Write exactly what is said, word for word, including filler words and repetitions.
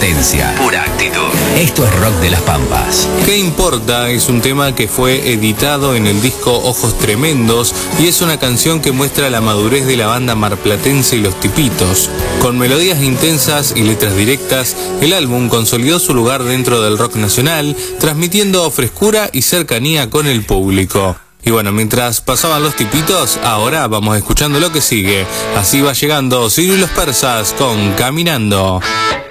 esencia, pura actitud. Esto es rock de las Pampas. ¿Qué importa? Es un tema que fue editado en el disco Ojos Tremendos y es una canción que muestra la madurez de la banda marplatense y Los Tipitos. Con melodías intensas y letras directas, el álbum consolidó su lugar dentro del rock nacional, transmitiendo frescura y cercanía con el público. Y bueno, mientras pasaban Los Tipitos, ahora vamos escuchando lo que sigue. Así va llegando Ciro y los Persas con Caminando.